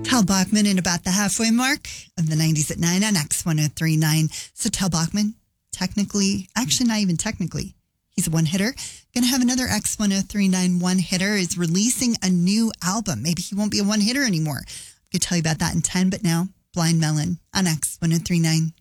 Tel Bachman in about the halfway mark of the 90s at 9 on X1039. So Tel Bachman, technically, actually not even technically, he's a one-hitter. Going to have another X1039 one-hitter, is releasing a new album. Maybe he won't be a one-hitter anymore. I could tell you about that in 10, but now, Blind Melon on X1039.